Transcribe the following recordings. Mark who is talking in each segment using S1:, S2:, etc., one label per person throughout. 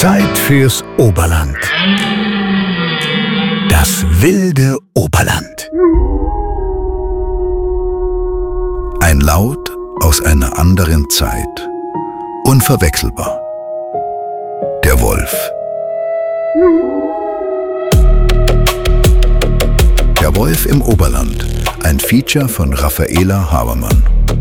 S1: Zeit fürs Oberland. Das wilde Oberland. Ein Laut aus einer anderen Zeit. Unverwechselbar. Der Wolf. Der Wolf im Oberland. Ein Feature von Raffaela Habermann.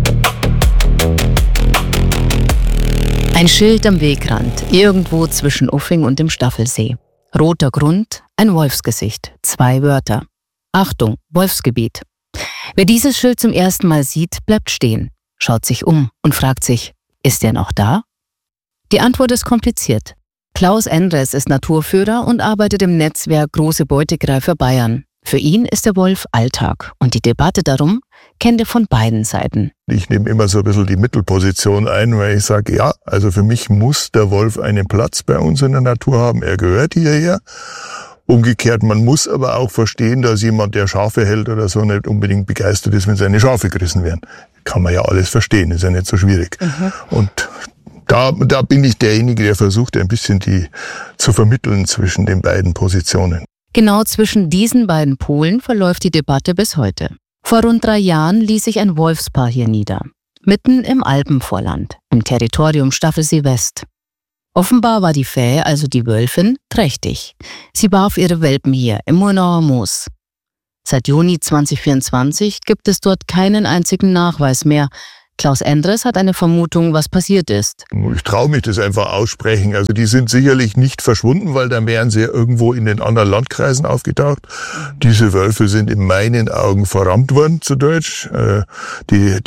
S2: Ein Schild am Wegrand, irgendwo zwischen Uffing und dem Staffelsee. Roter Grund, ein Wolfsgesicht, 2 Wörter. Achtung, Wolfsgebiet. Wer dieses Schild zum ersten Mal sieht, bleibt stehen, schaut sich um und fragt sich, ist er noch da? Die Antwort ist kompliziert. Klaus Endres ist Naturführer und arbeitet im Netzwerk Große Beutegreifer Bayern. Für ihn ist der Wolf Alltag und die Debatte darum kennt er von beiden Seiten.
S3: Ich nehme immer so ein bisschen die Mittelposition ein, weil ich sage, ja, also für mich muss der Wolf einen Platz bei uns in der Natur haben. Er gehört hierher. Umgekehrt, man muss aber auch verstehen, dass jemand, der Schafe hält oder so, nicht unbedingt begeistert ist, wenn seine Schafe gerissen werden. Kann man ja alles verstehen, ist ja nicht so schwierig. Und da bin ich derjenige, der versucht, ein bisschen die zu vermitteln zwischen den beiden Positionen.
S2: Genau zwischen diesen beiden Polen verläuft die Debatte bis heute. Vor rund 3 Jahren ließ sich ein Wolfspaar hier nieder. Mitten im Alpenvorland, im Territorium Staffelsee West. Offenbar war die Fähe, also die Wölfin, trächtig. Sie warf ihre Welpen hier im Murnauer Moos. Seit Juni 2024 gibt es dort keinen einzigen Nachweis mehr. Klaus Endres hat eine Vermutung, was passiert ist.
S3: Ich traue mich das einfach aussprechen. Also die sind sicherlich nicht verschwunden, weil dann wären sie ja irgendwo in den anderen Landkreisen aufgetaucht. Diese Wölfe sind in meinen Augen verrammt worden, zu Deutsch. Die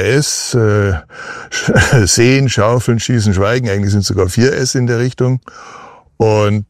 S3: 3S, Sehen, Schaufeln, Schießen, Schweigen, eigentlich sind sogar 4S in der Richtung. Und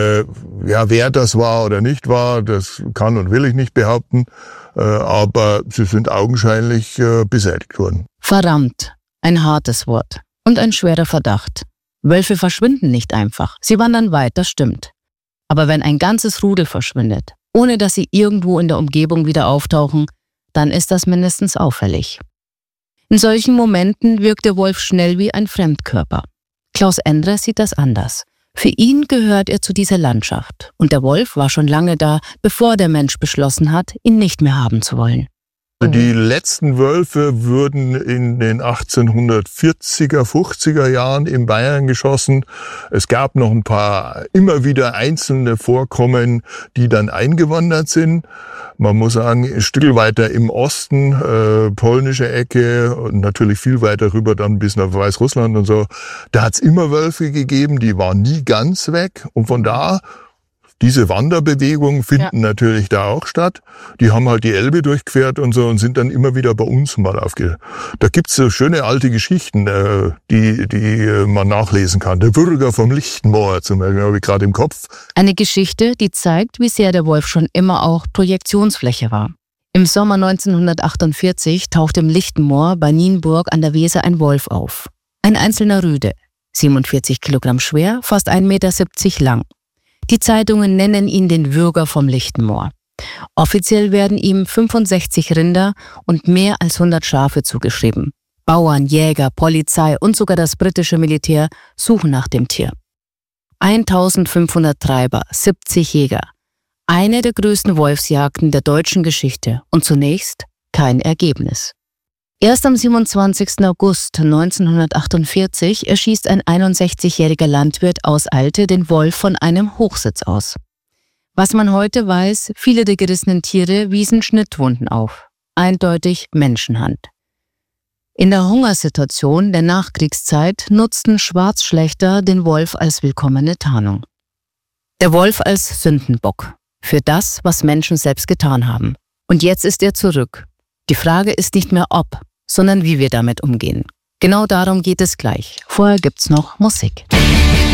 S3: ja, wer das war oder nicht war, das kann und will ich nicht behaupten. Aber sie sind augenscheinlich beseitigt worden.
S2: Verrammt, ein hartes Wort und ein schwerer Verdacht. Wölfe verschwinden nicht einfach, sie wandern weit, das stimmt. Aber wenn ein ganzes Rudel verschwindet, ohne dass sie irgendwo in der Umgebung wieder auftauchen, dann ist das mindestens auffällig. In solchen Momenten wirkt der Wolf schnell wie ein Fremdkörper. Klaus Endres sieht das anders. Für ihn gehört er zu dieser Landschaft und der Wolf war schon lange da, bevor der Mensch beschlossen hat, ihn nicht mehr haben zu wollen.
S3: Die letzten Wölfe wurden in den 1840er, 50er Jahren in Bayern geschossen. Es gab noch ein paar immer wieder einzelne Vorkommen, die dann eingewandert sind. Man muss sagen, ein Stück weiter im Osten, polnische Ecke und natürlich viel weiter rüber dann bis nach Weißrussland und so. Da hat's immer Wölfe gegeben, die waren nie ganz weg. Und von da, diese Wanderbewegungen finden natürlich da auch statt. Die haben halt die Elbe durchquert und so und sind dann immer wieder bei uns mal Da gibt's so schöne alte Geschichten, die man nachlesen kann. Der Bürger vom Lichtenmoor zum Beispiel, habe ich gerade im Kopf.
S2: Eine Geschichte, die zeigt, wie sehr der Wolf schon immer auch Projektionsfläche war. Im Sommer 1948 taucht im Lichtenmoor bei Nienburg an der Weser ein Wolf auf. Ein einzelner Rüde, 47 Kilogramm schwer, fast 1,70 Meter lang. Die Zeitungen nennen ihn den Würger vom Lichtenmoor. Offiziell werden ihm 65 Rinder und mehr als 100 Schafe zugeschrieben. Bauern, Jäger, Polizei und sogar das britische Militär suchen nach dem Tier. 1500 Treiber, 70 Jäger. Eine der größten Wolfsjagden der deutschen Geschichte und zunächst kein Ergebnis. Erst am 27. August 1948 erschießt ein 61-jähriger Landwirt aus Alte den Wolf von einem Hochsitz aus. Was man heute weiß, viele der gerissenen Tiere wiesen Schnittwunden auf. Eindeutig Menschenhand. In der Hungersituation der Nachkriegszeit nutzten Schwarzschlächter den Wolf als willkommene Tarnung. Der Wolf als Sündenbock für das, was Menschen selbst getan haben. Und jetzt ist er zurück. Die Frage ist nicht mehr ob, sondern wie wir damit umgehen. Genau darum geht es gleich. Vorher gibt's noch Musik.